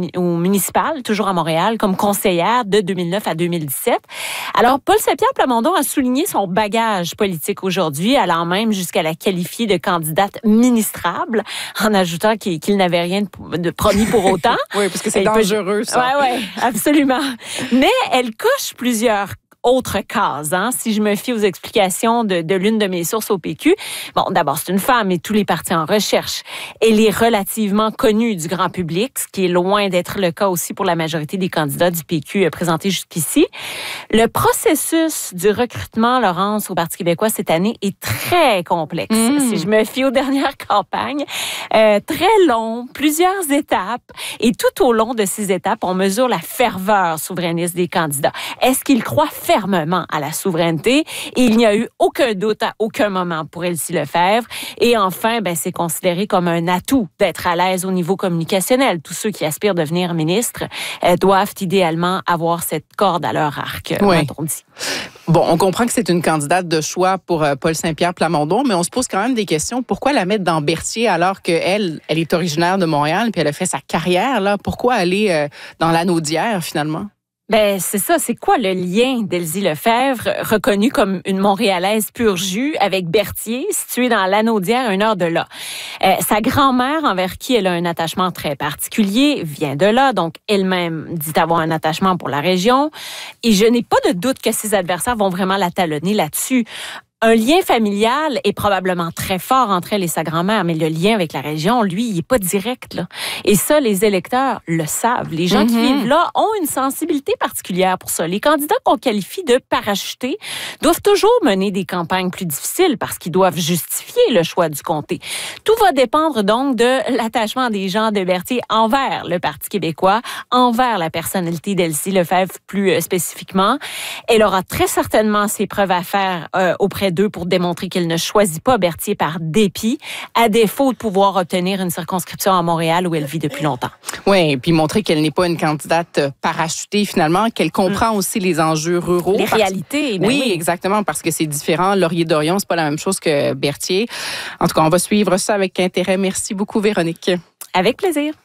au municipal, toujours à Montréal, comme conseillère de 2009 à 2017. Alors, Paul Saint-Pierre Plamondon a souligné son bagage politique aujourd'hui, allant même jusqu'à la qualifier de candidate ministrable, en ajoutant qu'il n'avait rien de promis pour autant. Oui, parce que c'est dangereux, ça. Oui, absolument. Mais elle coche plusieurs autre case, hein, si je me fie aux explications de l'une de mes sources au PQ. Bon, d'abord, c'est une femme et tous les partis en recherche. Elle est relativement connue du grand public, ce qui est loin d'être le cas aussi pour la majorité des candidats du PQ présentés jusqu'ici. Le processus du recrutement, Laurence, au Parti québécois cette année est très complexe. Si je me fie aux dernières campagnes, très long, plusieurs étapes. Et tout au long de ces étapes, on mesure la ferveur souverainiste des candidats. Est-ce qu'ils croient fermement à la souveraineté? Et il n'y a eu aucun doute à aucun moment pour Elsie Lefebvre. Et enfin, c'est considéré comme un atout d'être à l'aise au niveau communicationnel. Tous ceux qui aspirent à devenir ministre doivent idéalement avoir cette corde à leur arc, on dit. Bon, on comprend que c'est une candidate de choix pour Paul Saint-Pierre Plamondon, mais on se pose quand même des questions. Pourquoi la mettre dans Berthier alors qu'elle est originaire de Montréal puis elle a fait sa carrière là? Pourquoi aller dans l'anneau d'hier finalement? C'est ça. C'est quoi le lien d'Elsie Lefebvre, reconnue comme une Montréalaise pur jus, avec Berthier, située dans l'Anaudière, à 1 heure de là? Sa grand-mère, envers qui elle a un attachement très particulier, vient de là. Donc, elle-même dit avoir un attachement pour la région. Et je n'ai pas de doute que ses adversaires vont vraiment la talonner là-dessus. Un lien familial est probablement très fort entre elle et sa grand-mère, mais le lien avec la région, lui, il n'est pas direct, là. Et ça, les électeurs le savent. Les gens qui vivent là ont une sensibilité particulière pour ça. Les candidats qu'on qualifie de parachutés doivent toujours mener des campagnes plus difficiles parce qu'ils doivent justifier le choix du comté. Tout va dépendre donc de l'attachement des gens de Berthier envers le Parti québécois, envers la personnalité d'Elsie Lefebvre plus spécifiquement. Elle aura très certainement ses preuves à faire auprès d'eux pour démontrer qu'elle ne choisit pas Berthier par dépit, à défaut de pouvoir obtenir une circonscription à Montréal où elle vit depuis longtemps. Oui, et puis montrer qu'elle n'est pas une candidate parachutée finalement, qu'elle comprend aussi les enjeux ruraux. Les réalités. Oui, exactement, parce que c'est différent. Laurier-Dorion, c'est pas la même chose que Berthier. En tout cas, on va suivre ça avec intérêt. Merci beaucoup, Véronique. Avec plaisir.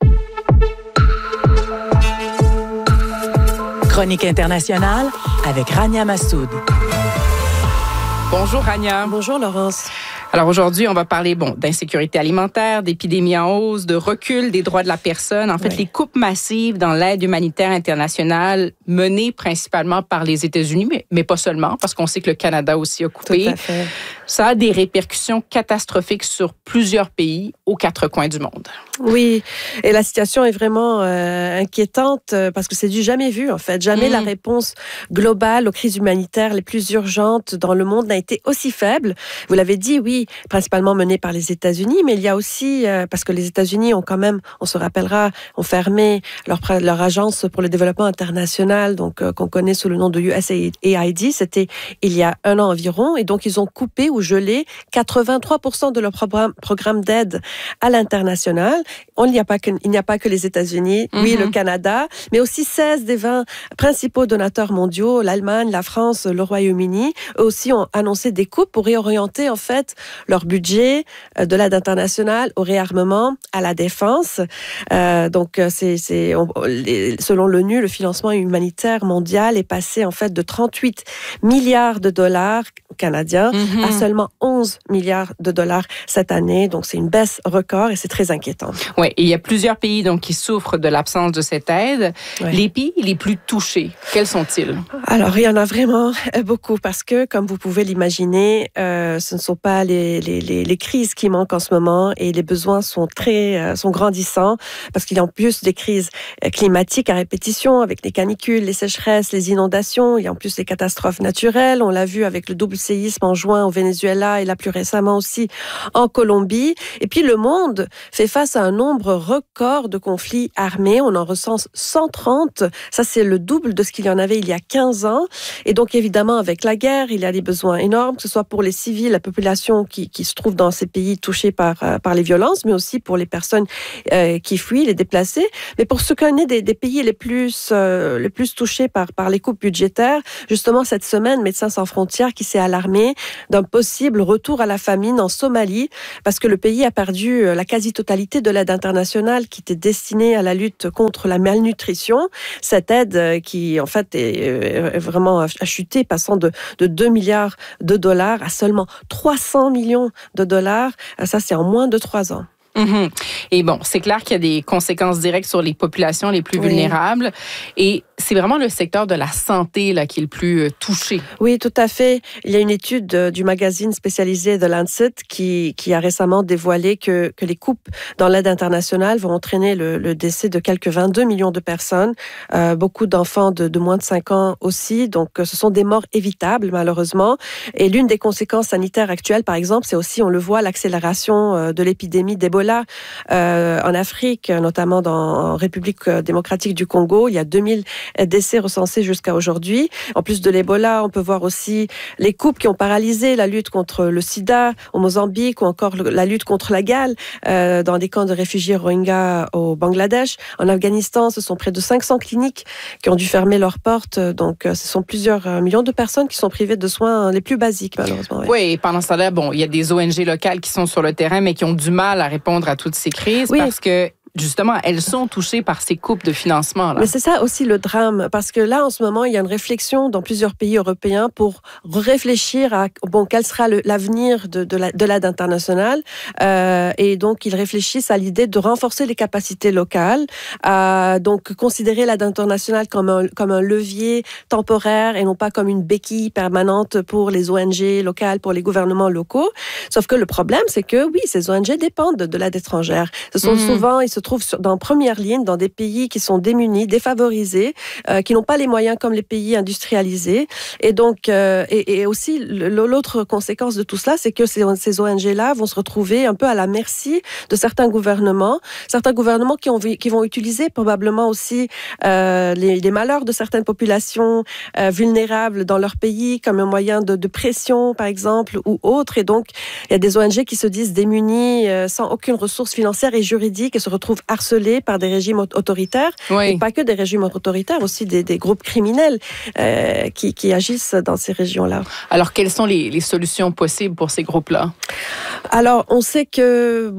Chronique internationale avec Rania Massoud. Bonjour, Rania. Bonjour, Laurence. Alors aujourd'hui, on va parler d'insécurité alimentaire, d'épidémie en hausse, de recul des droits de la personne. En fait, les coupes massives dans l'aide humanitaire internationale menées principalement par les États-Unis, mais pas seulement, parce qu'on sait que le Canada aussi a coupé. Tout à fait. Ça a des répercussions catastrophiques sur plusieurs pays aux 4 coins du monde. Oui, et la situation est vraiment inquiétante parce que c'est du jamais vu, en fait. Jamais la réponse globale aux crises humanitaires les plus urgentes dans le monde n'a été aussi faible. Vous l'avez dit, oui, principalement menée par les États-Unis, mais il y a aussi, parce que les États-Unis ont quand même, on se rappellera, ont fermé leur agence pour le développement international, donc qu'on connaît sous le nom de USAID, c'était il y a 1 an environ, et donc ils ont coupé ou gelé 83% de leur programme d'aide à l'international. Il n'y a pas que les États-Unis, oui, le Canada, mais aussi 16 des 20 principaux donateurs mondiaux, l'Allemagne, la France, le Royaume-Uni, eux aussi ont annoncé des coupes pour réorienter en fait leur budget de l'aide internationale au réarmement, à la défense. Donc, selon l'ONU, le financement humanitaire mondial est passé en fait de 38 milliards de dollars canadiens à seulement 11 milliards de dollars cette année. Donc, c'est une baisse record et c'est très inquiétant. Oui, et il y a plusieurs pays donc, qui souffrent de l'absence de cette aide. Ouais. Les pays les plus touchés, quels sont-ils? Alors, il y en a vraiment beaucoup parce que, comme vous pouvez l'imaginer, ce ne sont pas les crises qui manquent en ce moment et les besoins sont grandissants parce qu'il y a en plus des crises climatiques à répétition avec les canicules, les sécheresses, les inondations. Il y a en plus les catastrophes naturelles. On l'a vu avec le double séisme en juin au Venezuela et là plus récemment aussi en Colombie. Et puis le monde fait face à un nombre record de conflits armés. On en recense 130. Ça, c'est le double de ce qu'il y en avait il y a 15 ans. Et donc, évidemment, avec la guerre, il y a des besoins énormes, que ce soit pour les civils, la population qui se trouve dans ces pays touchés par les violences, mais aussi pour les personnes qui fuient, les déplacés. Mais pour ce qu'on est des pays les plus touchés par les coupes budgétaires, justement, cette semaine, Médecins sans frontières qui s'est alarmé d'un possible retour à la famine en Somalie, parce que le pays a perdu la quasi-totalité de l'aide internationale qui était destinée à la lutte contre la malnutrition. Cette aide qui, en fait, est vraiment a chuté, passant de 2 milliards de dollars à seulement 300 millions de dollars. Ça, c'est en moins de 3 ans. Mm-hmm. Et bon, c'est clair qu'il y a des conséquences directes sur les populations les plus vulnérables. Et c'est vraiment le secteur de la santé là, qui est le plus touché. Oui, tout à fait. Il y a une étude du magazine spécialisé The Lancet qui a récemment dévoilé que les coupes dans l'aide internationale vont entraîner le décès de quelques 22 millions de personnes. Beaucoup d'enfants de moins de 5 ans aussi. Donc, ce sont des morts évitables, malheureusement. Et l'une des conséquences sanitaires actuelles, par exemple, c'est aussi, on le voit, l'accélération de l'épidémie d'Ebola en Afrique, notamment en République démocratique du Congo. Il y a 2000 décès recensés jusqu'à aujourd'hui. En plus de l'Ebola, on peut voir aussi les coupes qui ont paralysé la lutte contre le sida au Mozambique ou encore la lutte contre la gale dans des camps de réfugiés Rohingyas au Bangladesh. En Afghanistan, ce sont près de 500 cliniques qui ont dû fermer leurs portes. Donc, ce sont plusieurs millions de personnes qui sont privées de soins les plus basiques, malheureusement. Oui, et pendant ce temps-là, bon, il y a des ONG locales qui sont sur le terrain, mais qui ont du mal à répondre à toutes ces crises parce que justement, elles sont touchées par ces coupes de financement. Là. Mais c'est ça aussi le drame, parce que là, en ce moment, il y a une réflexion dans plusieurs pays européens pour réfléchir à quel sera l'avenir de l'aide internationale. Et donc, ils réfléchissent à l'idée de renforcer les capacités locales, donc considérer l'aide internationale comme un levier temporaire et non pas comme une béquille permanente pour les ONG locales, pour les gouvernements locaux. Sauf que le problème, c'est que oui, ces ONG dépendent de l'aide étrangère. Ce sont souvent, ils se trouvent en première ligne dans des pays qui sont démunis, défavorisés, qui n'ont pas les moyens comme les pays industrialisés. Et donc, et aussi, l'autre conséquence de tout cela, c'est que ces ONG-là vont se retrouver un peu à la merci de certains gouvernements qui vont utiliser probablement aussi les malheurs de certaines populations vulnérables dans leur pays comme un moyen de pression, par exemple, ou autre. Et donc, il y a des ONG qui se disent démunies, sans aucune ressource financière et juridique, et se retrouvent harcelés par des régimes autoritaires, et pas que des régimes autoritaires, aussi des groupes criminels qui agissent dans ces régions-là. Alors, quelles sont les solutions possibles pour ces groupes-là? Alors, on sait que,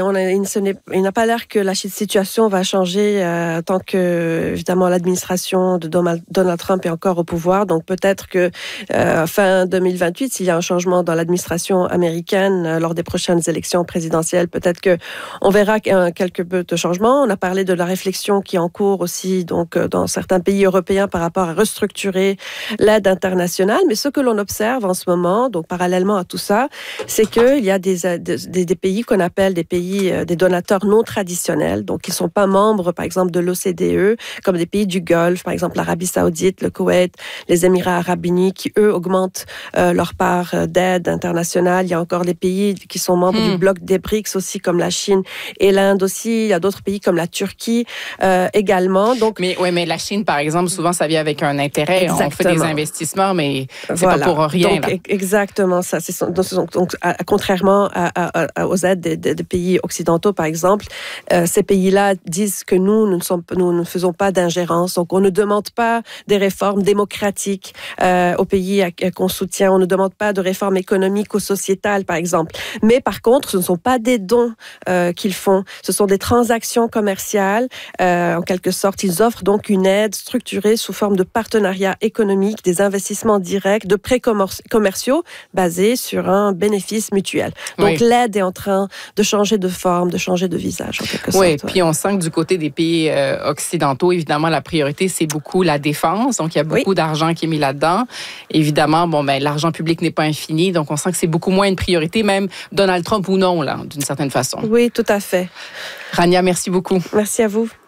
il n'a pas l'air que la situation va changer tant que, évidemment, l'administration de Donald Trump est encore au pouvoir. Donc, peut-être que fin 2028, s'il y a un changement dans l'administration américaine lors des prochaines élections présidentielles, peut-être qu'on verra quelques peu de changements. On a parlé de la réflexion qui est en cours aussi, donc, dans certains pays européens par rapport à restructurer l'aide internationale. Mais ce que l'on observe en ce moment, donc parallèlement à tout ça, c'est qu'il y a des pays qu'on appelle des pays, des donateurs non traditionnels, donc qui ne sont pas membres, par exemple, de l'OCDE, comme des pays du Golfe, par exemple l'Arabie Saoudite, le Koweït, les Émirats Arabes Unis, qui, eux, augmentent leur part d'aide internationale. Il y a encore les pays qui sont membres du bloc des BRICS aussi, comme la Chine et l'Inde aussi. Il y a d'autres pays comme la Turquie également. Donc, mais la Chine, par exemple, souvent, ça vient avec un intérêt. Exactement. On fait des investissements, mais c'est pas pour rien. Donc, exactement ça. Donc, contrairement aux aides des pays occidentaux, par exemple, ces pays-là disent que nous ne faisons pas d'ingérence. Donc, on ne demande pas des réformes démocratiques aux pays qu'on soutient. On ne demande pas de réformes économiques ou sociétales, par exemple. Mais par contre, ce ne sont pas des dons qu'ils font. Ce sont des transactions commerciales. En quelque sorte, ils offrent donc une aide structurée sous forme de partenariats économiques, des investissements directs, de prêts commerciaux basés sur un bénéfice mutuel. Donc, l'aide est en train de changer de forme, de changer de visage, en quelque sorte. Oui, puis on sent que du côté des pays occidentaux, évidemment, la priorité, c'est beaucoup la défense. Donc, il y a beaucoup d'argent qui est mis là-dedans. Évidemment, l'argent public n'est pas infini. Donc, on sent que c'est beaucoup moins une priorité, même Donald Trump ou non, là, d'une certaine façon. Oui, tout à fait. Rania, merci beaucoup. Merci à vous.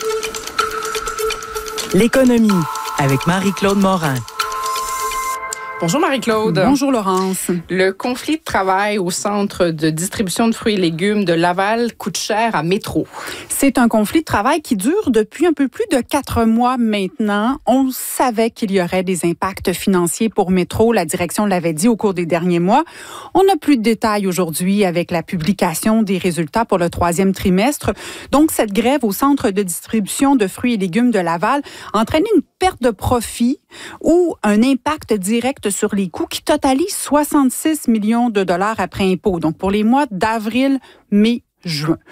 L'économie avec Marie-Claude Morin. Bonjour Marie-Claude. Bonjour Laurence. Le conflit de travail au centre de distribution de fruits et légumes de Laval coûte cher à Métro. C'est un conflit de travail qui dure depuis un peu plus de 4 mois maintenant. On savait qu'il y aurait des impacts financiers pour Métro. La direction l'avait dit au cours des derniers mois. On n'a plus de détails aujourd'hui avec la publication des résultats pour le 3e trimestre. Donc, cette grève au centre de distribution de fruits et légumes de Laval a entraîné une perte de profit ou un impact direct sur les coûts qui totalise 66 millions de dollars après impôt. Donc, pour les mois d'avril, mai, juin.